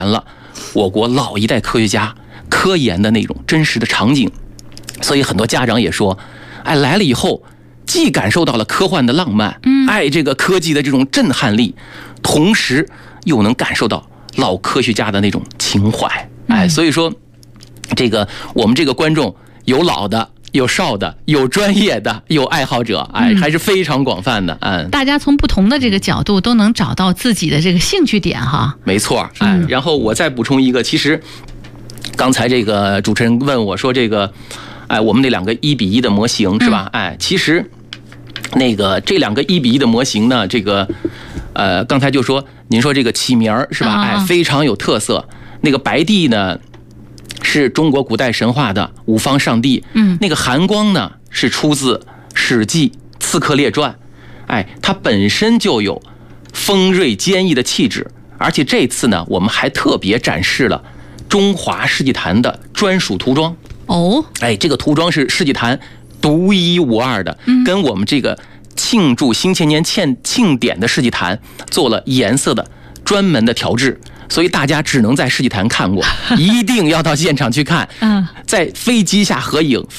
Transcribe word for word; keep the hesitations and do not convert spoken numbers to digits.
了我国老一代科学家科研的那种真实的场景。所以很多家长也说，哎，来了以后既感受到了科幻的浪漫，嗯，哎，这个科技的这种震撼力，同时又能感受到老科学家的那种情怀，哎，所以说这个我们这个观众有老的，有少的，有专业的，有爱好者，哎，还是非常广泛的。嗯， 大家从不同的这个角度都能找到自己的这个兴趣点哈。 没错，哎，然后我再补充一个，其实刚才这个主持人问我说，这个，哎，我们那两个一比一的模型是吧？哎，其实那个这两个一比一的模型呢，这个，呃，刚才就说您说这个起名是吧？哎，非常有特色。那个白帝呢，是中国古代神话的五方上帝，嗯，那个寒光呢是出自《史记·刺客列传》，哎，它本身就有锋锐坚毅的气质，而且这次呢，我们还特别展示了中华世纪坛的专属涂装。 哦， 哎，这个涂装是世纪坛独一无二的，跟我们这个庆祝新千年庆庆典的世纪坛做了颜色的专门的调制。所以大家只能在世纪坛看过，一定要到现场去看。嗯，在飞机下合影。